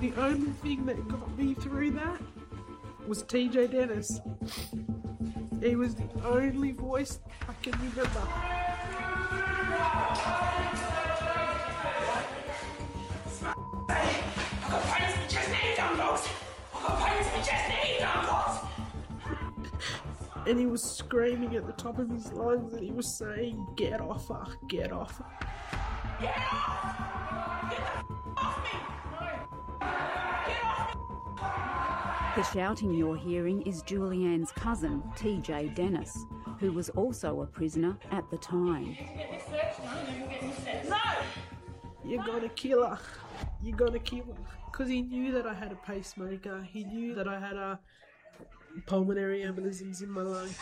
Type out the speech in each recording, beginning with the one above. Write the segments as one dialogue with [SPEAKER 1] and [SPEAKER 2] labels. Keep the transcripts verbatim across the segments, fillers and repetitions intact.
[SPEAKER 1] The only thing that got me through that was T J Dennis. He was the only voice I can remember. And he was screaming at the top of his lungs and he was saying, "Get off her, get off her." Get off! Get the f*** off me! Get off me!
[SPEAKER 2] The shouting you're hearing is Julianne's cousin, T J Dennis, who was also a prisoner at the time.
[SPEAKER 1] No! You're gonna kill her. You're gonna kill her. Because he knew that I had a pacemaker. He knew that I had a pulmonary embolisms in my lung.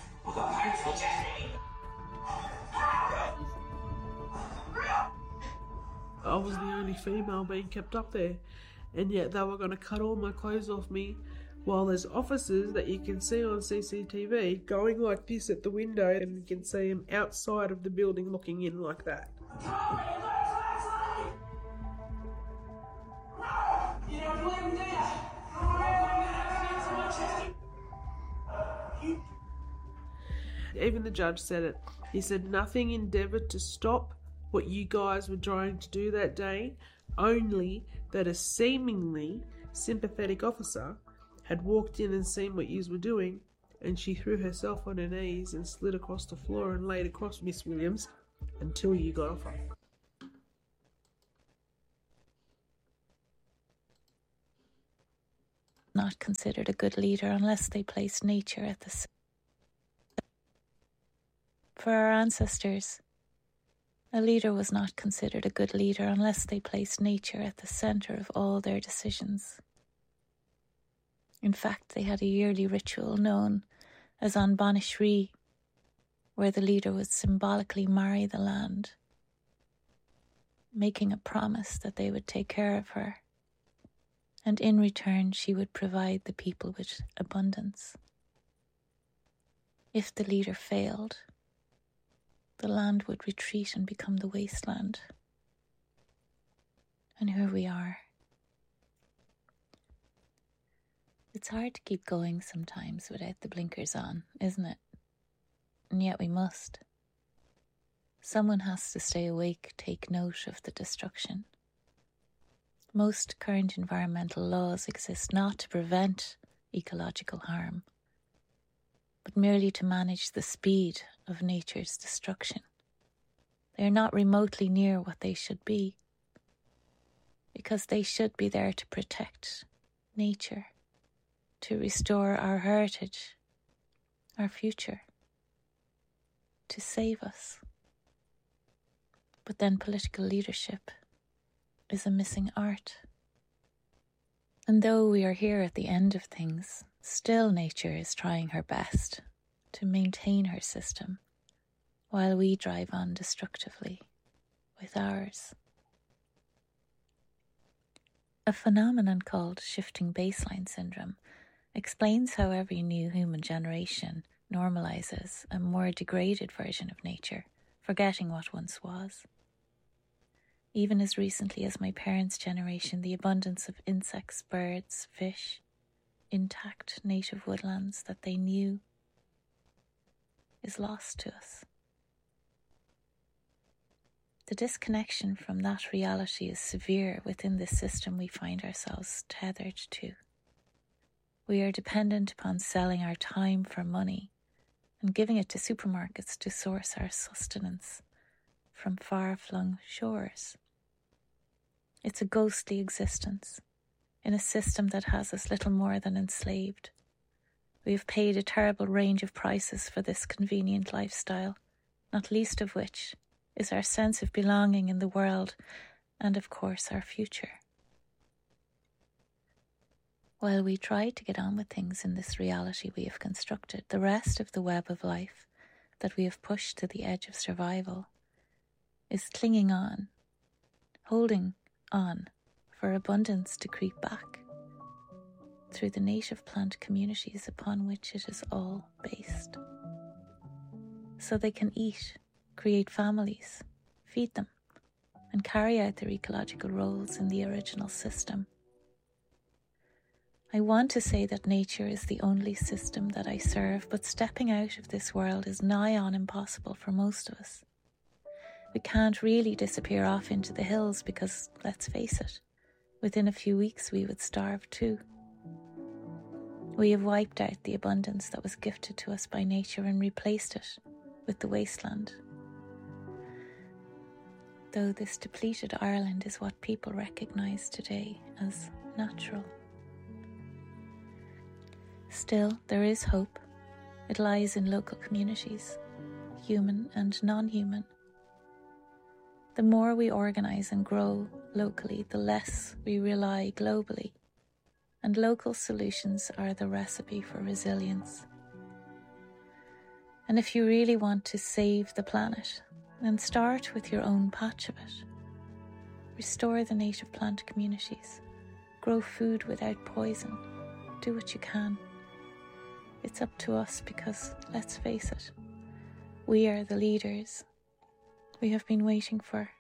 [SPEAKER 1] I was the only female being kept up there, and yet they were going to cut all my clothes off me while there's officers that you can see on C C T V going like this at the window, and you can see them outside of the building looking in like that. You don't believe me, do you? Even the judge said it. He said nothing endeavoured to stop what you guys were trying to do that day, only that a seemingly sympathetic officer had walked in and seen what yous were doing, and she threw herself on her knees and slid across the floor and laid across Miss Williams until you got off her.
[SPEAKER 3] Not considered a good leader unless they placed nature at the center. For our ancestors, a leader was not considered a good leader unless they placed nature at the centre of all their decisions. In fact, they had a yearly ritual known as An Banishri, where the leader would symbolically marry the land, making a promise that they would take care of her, and in return she would provide the people with abundance. If the leader failed, the land would retreat and become the wasteland. And here we are. It's hard to keep going sometimes without the blinkers on, isn't it? And yet we must. Someone has to stay awake, take note of the destruction. Most current environmental laws exist not to prevent ecological harm, but merely to manage the speed of nature's destruction. They are not remotely near what they should be, because they should be there to protect nature, to restore our heritage, our future, to save us. But then political leadership is a missing art. And though we are here at the end of things, still nature is trying her best to maintain her system while we drive on destructively with ours. A phenomenon called shifting baseline syndrome explains how every new human generation normalizes a more degraded version of nature, forgetting what once was. Even as recently as my parents' generation, the abundance of insects, birds, fish, intact native woodlands that they knew is lost to us. The disconnection from that reality is severe within the system we find ourselves tethered to. We are dependent upon selling our time for money and giving it to supermarkets to source our sustenance from far-flung shores. It's a ghostly existence in a system that has us little more than enslaved. We have paid a terrible range of prices for this convenient lifestyle, not least of which is our sense of belonging in the world and, of course, our future. While we try to get on with things in this reality we have constructed, the rest of the web of life that we have pushed to the edge of survival is clinging on, holding on for abundance to creep back through the native plant communities upon which it is all based. So they can eat, create families, feed them, and carry out their ecological roles in the original system I want to say that nature is the only system that I serve, but stepping out of this world is nigh on impossible for most of us. We can't really disappear off into the hills because, let's face it, within a few weeks we would starve too. We have wiped out the abundance that was gifted to us by nature and replaced it with the wasteland. Though this depleted Ireland is what people recognise today as natural. Still, there is hope. It lies in local communities, human and non-human. The more we organise and grow locally, the less we rely globally. And local solutions are the recipe for resilience. And if you really want to save the planet, then start with your own patch of it. Restore the native plant communities. Grow food without poison. Do what you can. It's up to us because, let's face it, we are the leaders we have been waiting for.